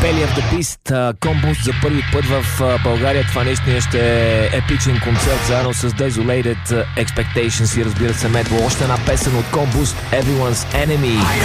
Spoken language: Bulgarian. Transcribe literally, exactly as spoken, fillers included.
Belly of the Beast, Комбуст за първи път в България. Това наистина ще е епичен концерт заедно с Desolated Expectations и разбира се Медво. Още една песен от Комбуст, Everyone's Enemy.